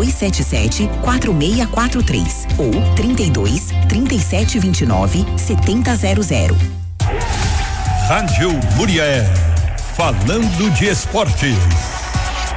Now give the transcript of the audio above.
3277-4643 ou 32-3729-7000. Rádio Muriel, falando de esportes.